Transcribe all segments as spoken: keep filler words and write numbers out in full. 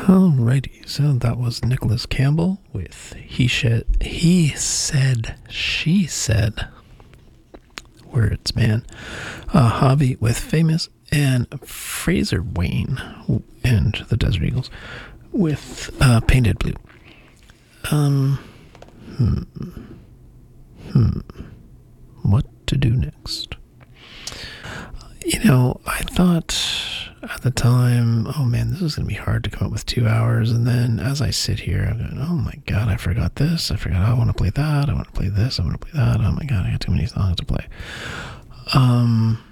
Alrighty, so that was Nicholas Campbell with He Said, He Said, She Said. Words, man. Uh, Hobby with Famous, and Fraser Wayne and the Desert Eagles with uh, Painted Blue. Um, hmm, hmm, what to do next? You know, I thought at the time, oh man, this is going to be hard to come up with two hours. And then as I sit here, I'm going, oh my God, I forgot this. I forgot I want to play that. I want to play this. I want to play that. Oh my God, I got too many songs to play. Um,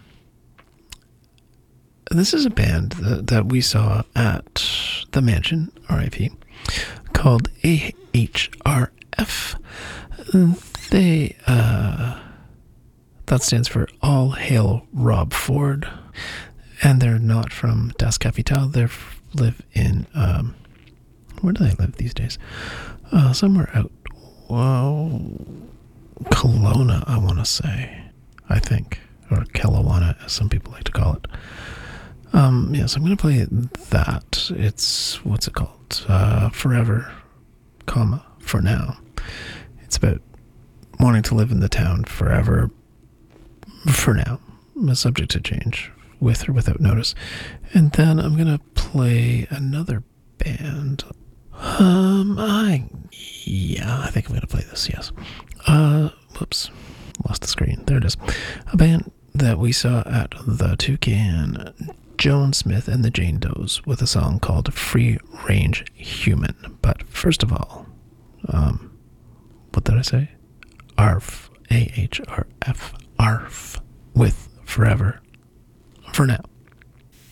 this is a band that, that we saw at the Mansion, R I P, called A H R F. They, uh... that stands for All Hail Rob Ford. And they're not from Das Kapital. They live in, um, where do they live these days? Uh, somewhere out, whoa, Kelowna, I want to say, I think. Or Kelowna, as some people like to call it. Um, yes, I'm going to play that. It's, what's it called? Uh, Forever, comma, for now. It's about wanting to live in the town forever, for now, subject to change, with or without notice. And then I'm going to play another band. Um, I, yeah, I think I'm going to play this, yes. Uh, whoops, lost the screen. There it is. A band that we saw at the Toucan, Joan Smith and the Jane Does, with a song called Free Range Human. But first of all, um, what did I say? A R F, A H R F. A R F with Forever, for now.